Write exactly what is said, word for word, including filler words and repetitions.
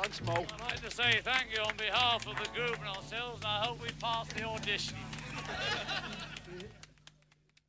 once more. I'd like to say thank you on behalf of the group and ourselves, and I hope we pass the audition.